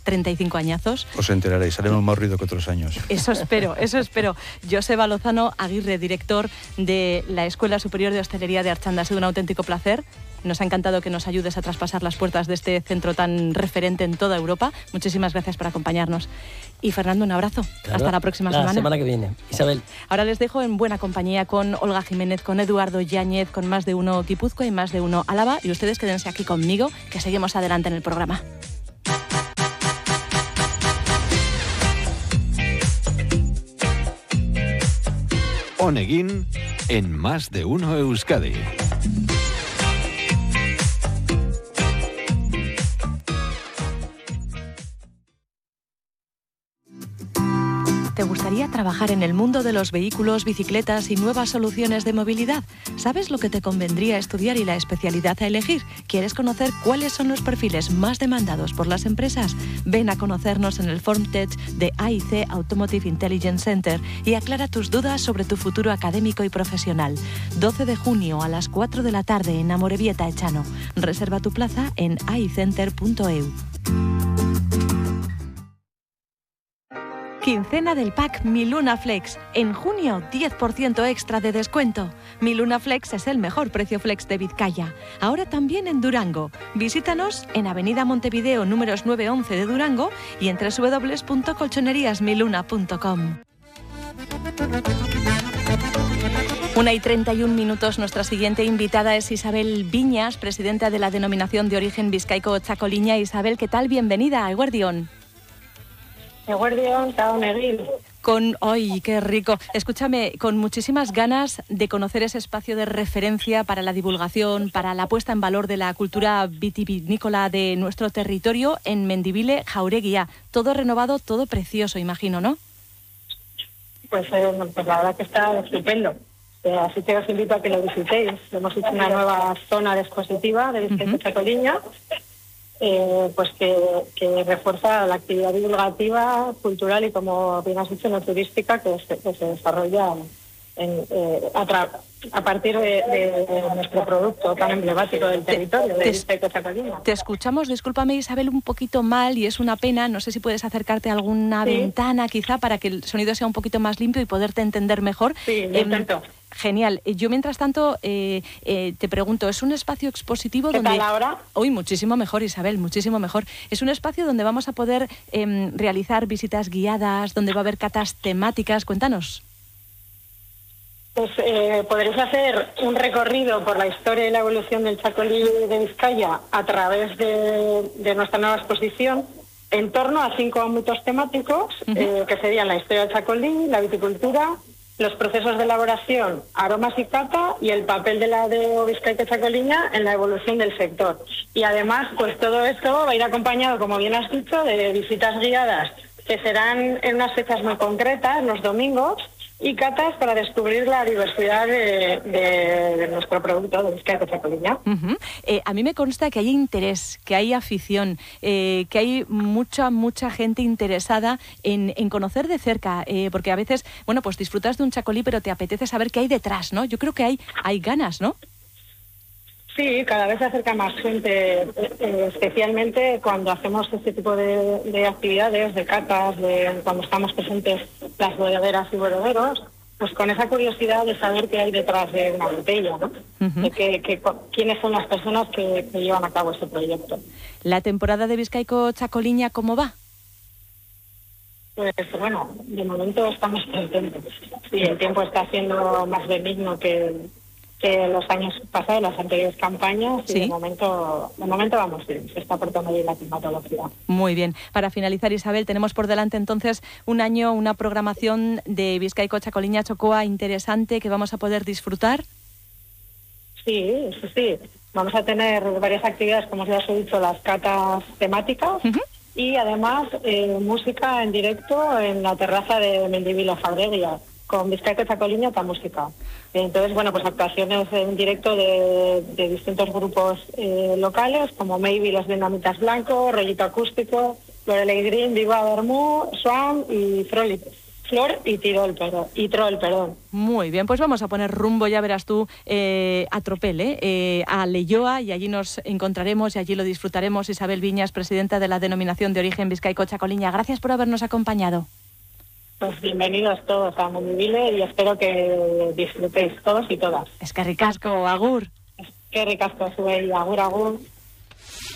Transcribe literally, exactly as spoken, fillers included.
treinta y cinco añazos. Os enteraréis, haremos más ruido que otros años. Eso espero, eso espero. Joseba Lozano Aguirre, director de la Escuela Superior de Hostelería de Archanda. Ha sido un auténtico placer. Nos ha encantado que nos ayudes a traspasar las puertas de este centro tan referente en toda Europa. Muchísimas gracias por acompañarnos. Y Fernando, un abrazo. Claro, hasta la próxima la semana. La semana que viene. Isabel. Ahora les dejo en buena compañía con Olga Jiménez, con Eduardo Yáñez, con Más de Uno Guipúzcoa y Más de Uno Álava. Y ustedes quédense aquí conmigo, que seguimos adelante en el programa. Oneguin en Más de Uno Euskadi. ¿Te gustaría trabajar en el mundo de los vehículos, bicicletas y nuevas soluciones de movilidad? ¿Sabes lo que te convendría estudiar y la especialidad a elegir? ¿Quieres conocer cuáles son los perfiles más demandados por las empresas? Ven a conocernos en el FormTech de A I C Automotive Intelligence Center y aclara tus dudas sobre tu futuro académico y profesional. doce de junio a las cuatro de la tarde en Amorebieta Echano. Reserva tu plaza en aicenter punto e u. Quincena del pack Mi Luna Flex. En junio, diez por ciento extra de descuento. Mi Luna Flex es el mejor precio flex de Vizcaya. Ahora también en Durango. Visítanos en Avenida Montevideo números nueve once de Durango y en doble u doble u doble u punto colchonerías mi luna punto com. Una y treinta y un minutos. Nuestra siguiente invitada es Isabel Viñas, presidenta de la denominación de origen Bizkaiko Txakoliña. Isabel, ¿qué tal? Bienvenida a Eguerdión. Eguerdión, Taonegil. Con, ¡ay, qué rico! Escúchame, con muchísimas ganas de conocer ese espacio de referencia para la divulgación, para la puesta en valor de la cultura vitivinícola de nuestro territorio en Mendibile, Jaureguía. Todo renovado, todo precioso, imagino, ¿no? Pues, eh, pues la verdad que está estupendo. Eh, así que os invito a que lo visitéis. Hemos hecho una nueva zona de expositiva de Bizkaiko Txakoliña. Eh, pues que, que refuerza la actividad divulgativa, cultural y, como bien has dicho, no turística que se, que se desarrolla en, eh, a, tra- a partir de, de, de nuestro producto tan emblemático del territorio, te, de Bizkaiko Txakoliña. Te escuchamos, discúlpame Isabel, un poquito mal y es una pena, no sé si puedes acercarte a alguna ¿Sí? ventana quizá para que el sonido sea un poquito más limpio y poderte entender mejor. Sí, lo eh, intento. Genial. Yo, mientras tanto, eh, eh, te pregunto, ¿es un espacio expositivo ¿Qué donde... tal ahora? Hoy muchísimo mejor, Isabel, muchísimo mejor. Es un espacio donde vamos a poder eh, realizar visitas guiadas, donde va a haber catas temáticas. Cuéntanos. Pues eh, podréis hacer un recorrido por la historia y la evolución del Txakoli de Vizcaya a través de, de nuestra nueva exposición en torno a cinco ámbitos temáticos, uh-huh. eh, que serían la historia del Txakoli, la viticultura, los procesos de elaboración, aromas y cata y el papel de la de Bizkaiko Txakoliña en la evolución del sector. Y además, pues todo esto va a ir acompañado, como bien has dicho, de visitas guiadas que serán en unas fechas muy concretas, los domingos, y catas para descubrir la diversidad de, de, de nuestro producto de Bizkaiko Txakoliña. Uh-huh. Eh, a mí me consta que hay interés, que hay afición, eh, que hay mucha, mucha gente interesada en, en conocer de cerca, eh, porque a veces, bueno, pues disfrutas de un txakoli, pero te apetece saber qué hay detrás, ¿no? Yo creo que hay, hay ganas, ¿no? Sí, cada vez se acerca más gente, eh, especialmente cuando hacemos este tipo de, de actividades, de catas, de cuando estamos presentes las bodegueras y bodegueros, pues con esa curiosidad de saber qué hay detrás de una botella, ¿no? Uh-huh. De que, que, quiénes son las personas que, que llevan a cabo este proyecto. ¿La temporada de Bizkaiko Txakoliña cómo va? Pues bueno, de momento estamos contentos. Sí, el tiempo está siendo más benigno que... que los años pasados, las anteriores campañas, y ¿Sí? de momento de momento vamos bien, se está portando bien la climatología. Muy bien. Para finalizar, Isabel, tenemos por delante entonces un año, una programación de Bizkaiko Txakoliña Txokoa interesante que vamos a poder disfrutar. Sí, sí, sí. Vamos a tener varias actividades, como ya os he dicho, las catas temáticas, uh-huh. y además eh, música en directo en la terraza de Mendibile Jaureguía, con Bizkaiko Txakoliña eta música. Entonces, bueno, pues actuaciones en directo de, de distintos grupos eh, locales, como Maybe, Los Dinamitas Blanco, Rollito Acústico, Lorelei Green, Viva Bermú, Swan y Frolic. Flor y Tirol, perdón, y Trol, perdón. Muy bien, pues vamos a poner rumbo, ya verás tú, eh, a Tropel, ¿eh? Eh, a Leioa, y allí nos encontraremos y allí lo disfrutaremos. Isabel Viñas, presidenta de la Denominación de Origen Bizkaico-Chacoliña, gracias por habernos acompañado. Pues bienvenidos todos a Mundivile y espero que disfrutéis todos y todas. Es que ricasco, agur. Es que ricasco, sube y agur, agur.